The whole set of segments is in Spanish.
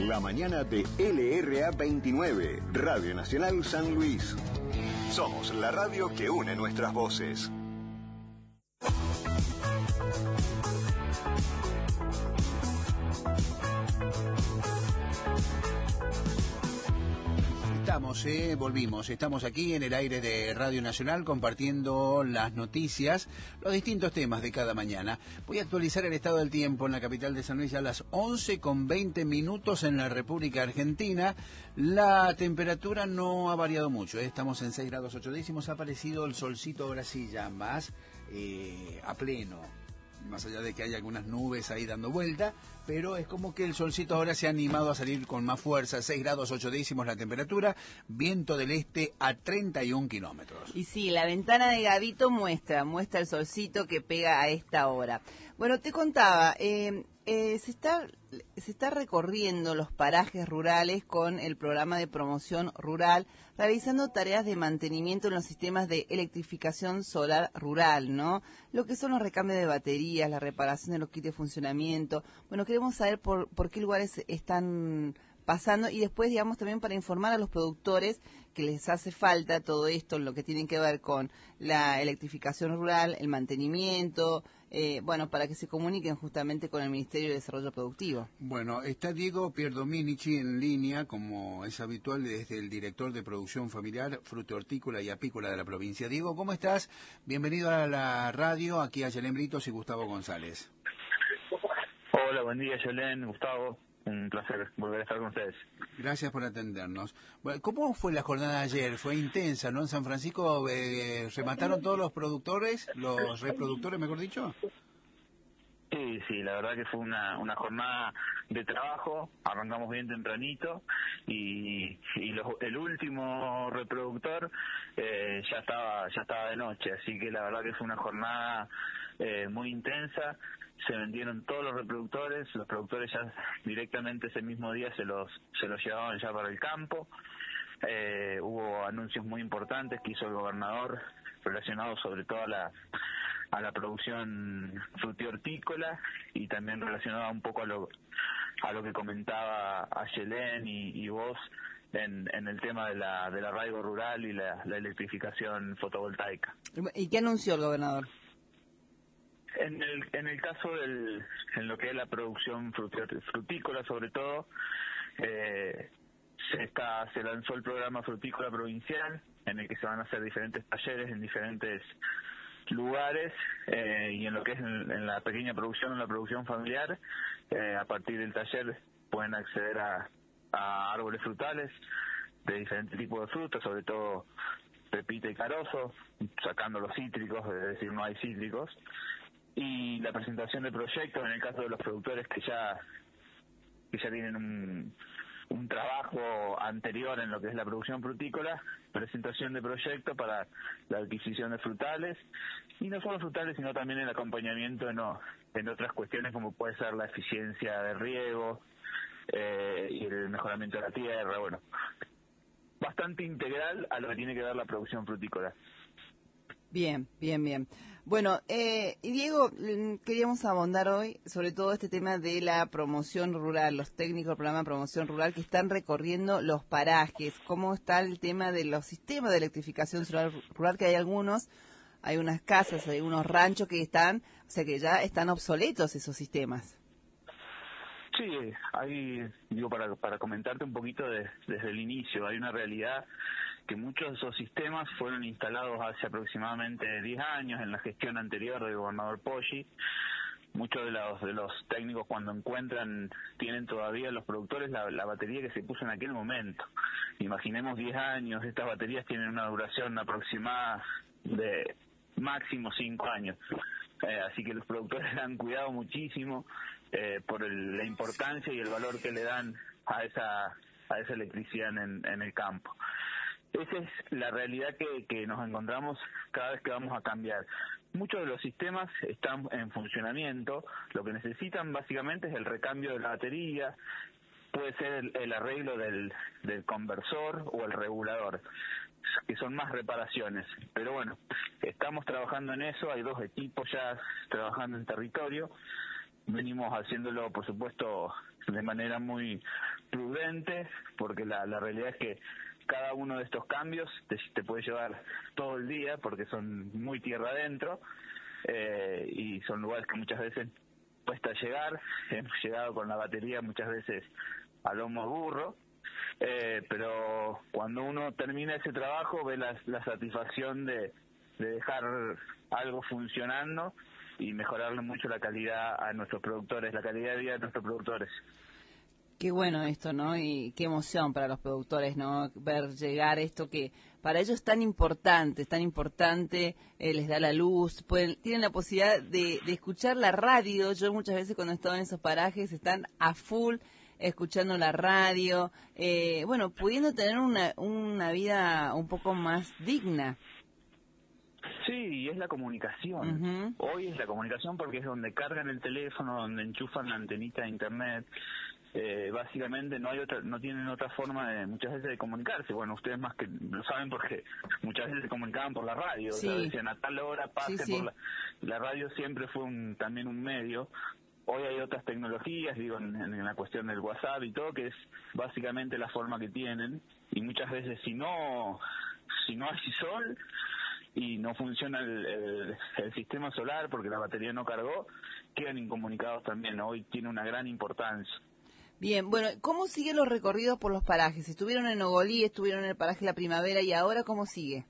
La mañana de LRA 29, Radio Nacional San Luis. Somos la radio que une nuestras voces. Volvimos, estamos aquí en el aire de Radio Nacional compartiendo las noticias, los distintos temas de cada mañana. Voy a actualizar el estado del tiempo en la capital de San Luis a las 11:20 en la República Argentina. La temperatura no ha variado mucho, estamos en 6 grados 8 décimos, ha aparecido el solcito ahora sí ya más a pleno. Más allá de que hay algunas nubes ahí dando vuelta, pero es como que el solcito ahora se ha animado a salir con más fuerza. 6 grados 8 décimos la temperatura, viento del este a 31 kilómetros. Y sí, la ventana de Gavito muestra el solcito que pega a esta hora. Bueno, te contaba, se está recorriendo los parajes rurales con el programa de promoción rural, realizando tareas de mantenimiento en los sistemas de electrificación solar rural, ¿no? Lo que son los recambios de baterías, la reparación de los kits de funcionamiento. Bueno, queremos saber por qué lugares están pasando y después, digamos, también para informar a los productores que les hace falta todo esto, lo que tiene que ver con la electrificación rural, el mantenimiento, para que se comuniquen justamente con el Ministerio de Desarrollo Productivo. Bueno, está Diego Pierdominici en línea, como es habitual, desde el director de producción familiar, fruto-hortícola y apícola de la provincia. Diego, ¿cómo estás? Bienvenido a la radio, aquí a Yelén Britos y Gustavo González. Hola, buen día, Yelén, Gustavo. Un placer volver a estar con ustedes. Gracias por atendernos. Bueno, ¿cómo fue la jornada de ayer? Fue intensa, ¿no? En San Francisco remataron todos los productores, los reproductores, mejor dicho. Sí, la verdad que fue una jornada de trabajo. Arrancamos bien tempranito y el último reproductor ya estaba de noche, así que la verdad que fue una jornada muy intensa. Se vendieron todos los reproductores, los productores ya directamente ese mismo día se los llevaban ya para el campo. Hubo anuncios muy importantes que hizo el gobernador relacionados sobre todo a la producción frutihortícola y también relacionado un poco a lo que comentaba Ayelén y vos en el tema del arraigo rural y la electrificación fotovoltaica. ¿Y qué anunció el gobernador? En el caso en lo que es la producción frutícola sobre todo, se lanzó el programa frutícola provincial en el que se van a hacer diferentes talleres en diferentes lugares y en lo que es en la pequeña producción, en la producción familiar, a partir del taller pueden acceder a árboles frutales de diferentes tipos de frutas, sobre todo pepita y carozo, sacando los cítricos, es decir, no hay cítricos. Y la presentación de proyectos en el caso de los productores que ya tienen un trabajo anterior en lo que es la producción frutícola, presentación de proyectos para la adquisición de frutales, y no solo frutales sino también el acompañamiento en otras cuestiones como puede ser la eficiencia de riego y el mejoramiento de la tierra, bueno, bastante integral a lo que tiene que ver la producción frutícola. Bien. Bueno, y Diego, queríamos abondar hoy sobre todo este tema de la promoción rural, los técnicos del programa de promoción rural que están recorriendo los parajes. ¿Cómo está el tema de los sistemas de electrificación rural? Que hay unas casas, hay unos ranchos que que ya están obsoletos esos sistemas. Sí, ahí, para comentarte un poquito desde el inicio, hay una realidad que muchos de esos sistemas fueron instalados hace aproximadamente 10 años en la gestión anterior del gobernador Poggi. Muchos de los técnicos cuando encuentran tienen todavía los productores la batería que se puso en aquel momento. Imaginemos 10 años, estas baterías tienen una duración aproximada de máximo 5 años. Así que los productores han cuidado muchísimo por la importancia y el valor que le dan a esa electricidad en el campo. Esa es la realidad que nos encontramos cada vez que vamos a cambiar. Muchos de los sistemas están en funcionamiento, lo que necesitan básicamente es el recambio de la batería, puede ser el arreglo del conversor o el regulador, que son más reparaciones. Pero bueno, estamos trabajando en eso, hay 2 equipos ya trabajando en territorio venimos haciéndolo, por supuesto, de manera muy prudente, porque la realidad es que cada uno de estos cambios te puede llevar todo el día, porque son muy tierra adentro, y son lugares que muchas veces cuesta llegar. Hemos llegado con la batería muchas veces a lomo burro, pero cuando uno termina ese trabajo ve la satisfacción de dejar algo funcionando y mejorarle mucho la calidad a nuestros productores, la calidad de vida de nuestros productores. Qué bueno esto, ¿no? Y qué emoción para los productores, ¿no? Ver llegar esto que para ellos es tan importante, les da la luz, tienen la posibilidad de escuchar la radio. Yo muchas veces cuando he estado en esos parajes están a full escuchando la radio, bueno, pudiendo tener una vida un poco más digna. Sí, y es la comunicación. Uh-huh. Hoy es la comunicación porque es donde cargan el teléfono, donde enchufan la antenita de internet. Básicamente no tienen otra forma muchas veces de comunicarse. Bueno, ustedes más que lo saben porque muchas veces se comunicaban por la radio. Sí. O sea, decían a tal hora pase sí. por la radio. Siempre fue también un medio. Hoy hay otras tecnologías, digo, en la cuestión del WhatsApp y todo, que es básicamente la forma que tienen. Y muchas veces si no hay sol y no funciona el sistema solar porque la batería no cargó, quedan incomunicados también. Hoy tiene una gran importancia. Bien, bueno, ¿cómo siguen los recorridos por los parajes? Estuvieron en Ogolí, estuvieron en el paraje La Primavera, ¿y ahora cómo sigue?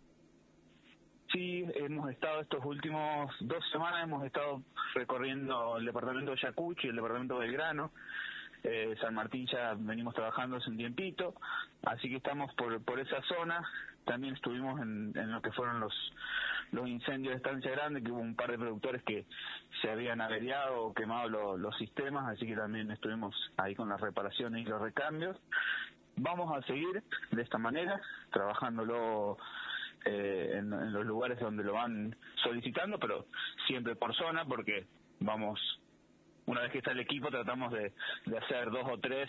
Sí, hemos estado estos últimos 2 semanas, hemos estado recorriendo el departamento de Ayacucho y el departamento de Belgrano. San Martín ya venimos trabajando hace un tiempito, así que estamos por esa zona. También estuvimos en lo que fueron los incendios de Estancia Grande, que hubo un par de productores que se habían averiado o quemado los sistemas, así que también estuvimos ahí con las reparaciones y los recambios. Vamos a seguir de esta manera, trabajándolo en los lugares donde lo van solicitando, pero siempre por zona, porque una vez que está el equipo tratamos de hacer 2 o 3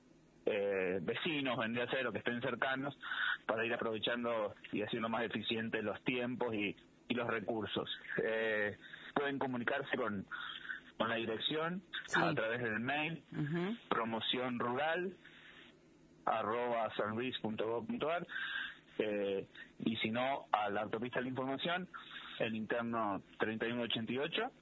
vecinos, vendría a ser, o que estén cercanos, para ir aprovechando y haciendo más eficientes los tiempos y los recursos. Pueden comunicarse con la dirección, sí, a través del mail, uh-huh, promocionrural@sanluis.gov.ar, y si no, a la autopista de la información, el interno 3188.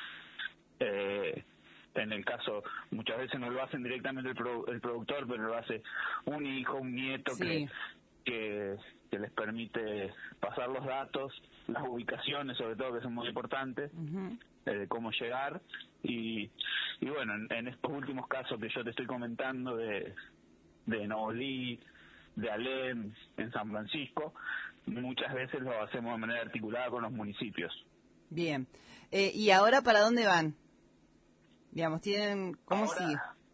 En el caso, muchas veces no lo hacen directamente el productor, pero lo hace un hijo, un nieto, sí, que les permite pasar los datos, las ubicaciones sobre todo, que son muy importantes, uh-huh, cómo llegar. Y bueno, en estos últimos casos que yo te estoy comentando de Novolí, de Alem, en San Francisco, muchas veces lo hacemos de manera articulada con los municipios. Bien. ¿Y ahora para dónde van? Digamos, ¿cómo sigue?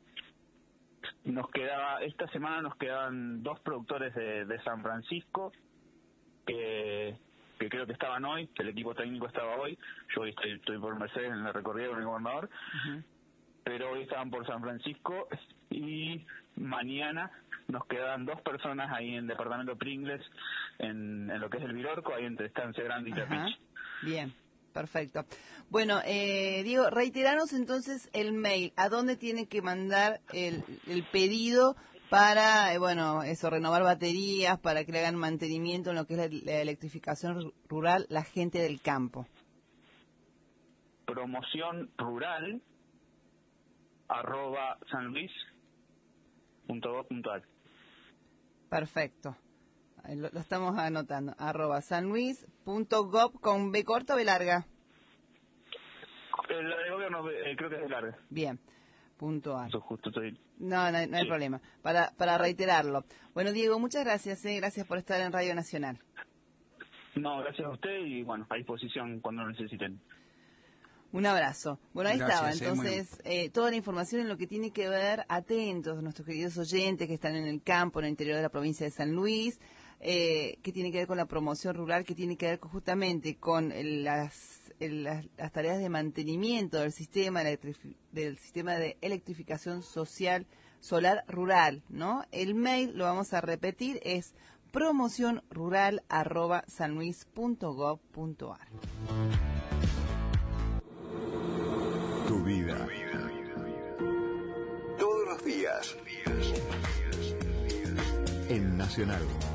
Esta semana nos quedaban 2 productores de San Francisco que creo que estaban hoy, que el equipo técnico estaba hoy. Yo hoy estoy por Mercedes en el recorrido con el gobernador, uh-huh, pero hoy estaban por San Francisco, y mañana nos quedan 2 personas ahí en el departamento Pringles, en lo que es el Virorco, ahí entre Estancia Grande y Trapiche. Bien. Perfecto. Bueno, Diego, reiteranos entonces el mail. ¿A dónde tiene que mandar el pedido para, renovar baterías, para que le hagan mantenimiento en lo que es la electrificación rural, la gente del campo? Promoción rural @sanluis.gov.ar. Perfecto. Lo estamos anotando, @sanluis.gov con B corta o B larga. La de gobierno creo que es de larga. Bien, .ar. Eso justo estoy... No hay sí, problema, para reiterarlo. Bueno, Diego, muchas gracias, gracias por estar en Radio Nacional. No, gracias a usted y bueno, a disposición cuando lo necesiten. Un abrazo. Bueno, ahí Gracias, estaba entonces toda la información en lo que tiene que ver, atentos nuestros queridos oyentes que están en el campo, en el interior de la provincia de San Luis, que tiene que ver con la promoción rural, que tiene que ver justamente con las tareas de mantenimiento del sistema de electrificación solar rural, ¿no? El mail, lo vamos a repetir, es promocionrural@sanluis.gov.ar. Tu vida, vida. Todos los días. En Nacional.